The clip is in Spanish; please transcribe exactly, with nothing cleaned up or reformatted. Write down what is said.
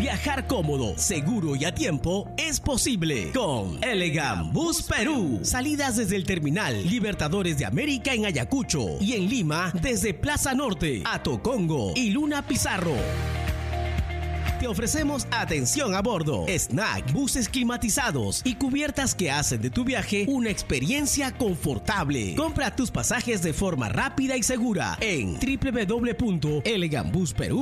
Viajar cómodo, seguro y a tiempo es posible con Elegant Bus Perú. Salidas desde el terminal Libertadores de América en Ayacucho y en Lima desde Plaza Norte a Tocongo y Luna Pizarro. Te ofrecemos atención a bordo, snack, buses climatizados y cubiertas que hacen de tu viaje una experiencia confortable. Compra tus pasajes de forma rápida y segura en doble u doble u doble u punto elegant bus perú